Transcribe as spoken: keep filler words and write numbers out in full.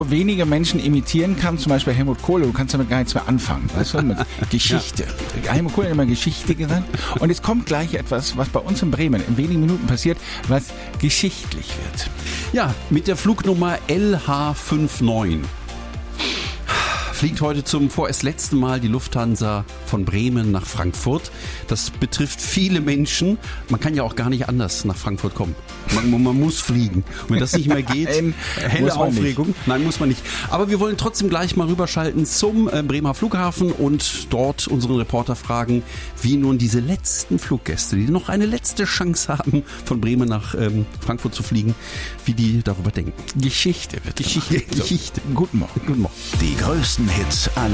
wenige Menschen imitieren kann, zum Beispiel Helmut Kohl, du kannst damit gar nichts mehr anfangen, weißt du, mit Geschichte. Ja. Helmut Kohl hat immer Geschichte gesagt und jetzt kommt gleich etwas, was bei uns in Bremen in wenigen Minuten passiert, was geschichtlich wird. Ja, mit der Flugnummer L H neunundfünfzig fliegt heute zum vorerst letzten Mal die Lufthansa von Bremen nach Frankfurt. Das betrifft viele Menschen. Man kann ja auch gar nicht anders nach Frankfurt kommen. Man, man muss fliegen. Und wenn das nicht mehr geht, Nein, helle Aufregung. Nicht. Nein, muss man nicht. Aber wir wollen trotzdem gleich mal rüberschalten zum äh, Bremer Flughafen und dort unseren Reporter fragen, wie nun diese letzten Fluggäste, die noch eine letzte Chance haben, von Bremen nach ähm, Frankfurt zu fliegen, wie die darüber denken. Geschichte wird Geschichte. Geschichte. Guten Morgen. Guten Morgen. Die größten Hits aller